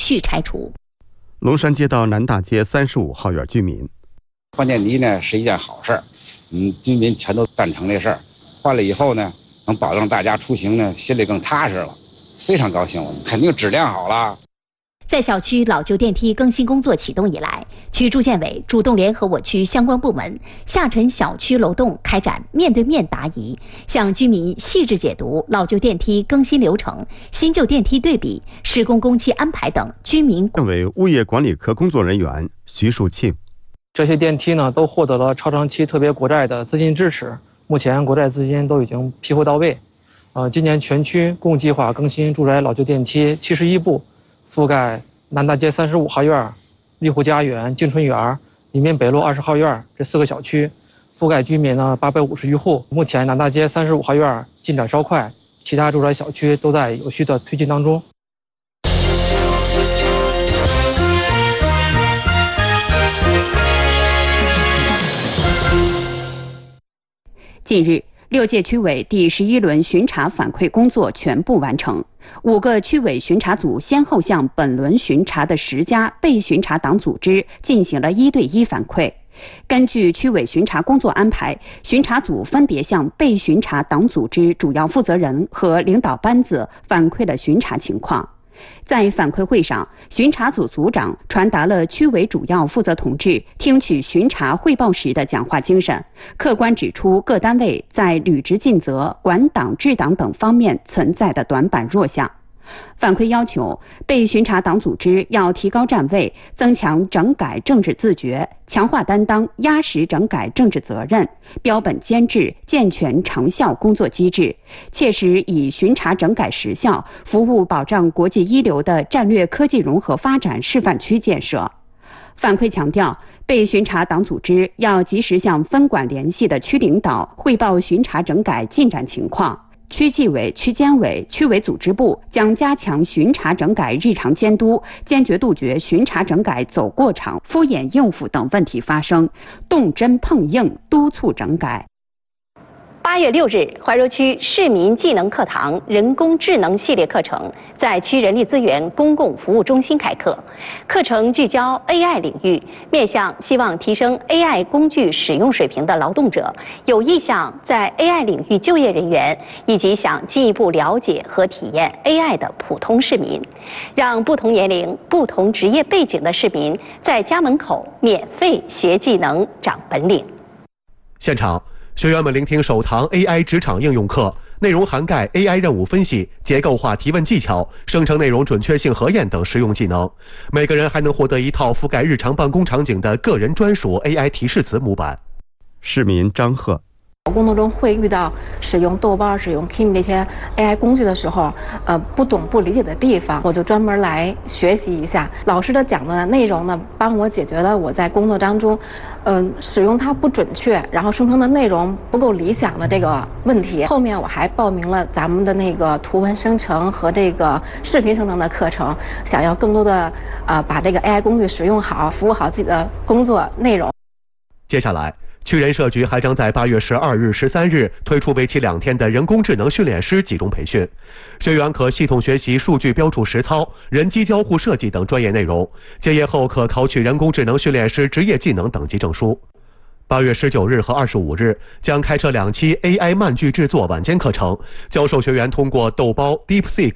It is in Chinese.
续拆除。 龙山街道南大街35号院居民， 换电梯呢是一件好事儿，居民全都赞成这事儿。换了以后呢，能保证大家出行呢心里更踏实了，非常高兴。我们肯定质量好了。 在小区老旧电梯更新工作启动以来，区住建委主动联合我区相关部门，下沉小区楼栋开展面对面答疑，向居民细致解读老旧电梯更新流程、新旧电梯对比、施工工期安排等居民。 县委物业管理科工作人员徐树庆， 这些电梯呢都获得了超长期特别国债的资金支持，目前国债资金都已经批货到位。今年全区共计划更新住宅老旧电梯71部。覆盖南大街35号院、丽湖家园、静春园、黎民北路20号院这4个小区，覆盖居民呢850余户。目前南大街35号院进展稍快，其他住宅小区都在有序的推进当中。 近日，6届区委第11轮巡查反馈工作全部完成，5个区委巡查组先后向本轮巡查的10家被巡查党组织进行了1对1反馈。根据区委巡查工作安排，巡查组分别向被巡查党组织主要负责人和领导班子反馈了巡查情况。在反馈会上，巡查组组长传达了区委主要负责同志听取巡查汇报时的讲话精神，客观指出各单位在履职尽责、管党治党等方面存在的短板弱项。反馈要求，被巡查党组织要提高站位，增强整改政治自觉，强化担当，压实整改政治责任，标本兼治，健全成效工作机制，切实以巡查整改实效服务保障国际一流的战略科技融合发展示范区建设。反馈强调，被巡查党组织要及时向分管联系的区领导汇报巡查整改进展情况。区纪委、区监委、区委组织部将加强巡查整改日常监督，坚决杜绝巡查整改走过场、敷衍应付等问题发生，动真碰硬，督促整改。 8月6日，怀柔区市民技能课堂人工智能系列课程在区人力资源公共服务中心开课。课程聚焦 AI 领域，面向希望提升 AI 工具使用水平的劳动者、有意向在 AI 领域就业人员，以及想进一步了解和体验 AI 的普通市民，让不同年龄、不同职业背景的市民在家门口免费学技能、长本领。 现场，学员们聆听首堂 AI 职场应用课，内容涵盖 AI 任务分析、结构化提问技巧、生成内容准确性核验等实用技能。每个人还能获得一套覆盖日常办公场景的个人专属 AI 提示词模板。 市民张贺， 工作中会遇到使用豆瓣、使用 Kimi 这些 AI 工具的时候，不懂不理解的地方，我就专门来学习一下。老师的讲的内容呢，帮我解决了我在工作当中，使用它不准确，然后生成的内容不够理想的这个问题。后面我还报名了咱们的那个图文生成和这个视频生成的课程，想要更多的把这个 AI 工具使用好，服务好自己的工作内容。 接下来，区人社局还将在8月12日、13日推出为期2天的人工智能训练师集中培训，学员可系统学习数据标注实操、人机交互设计等专业内容，结业后可考取人工智能训练师职业技能等级证书。8月19日和25日将开设2期 AI 漫剧制作晚间课程，教授学员通过豆包、DeepSeek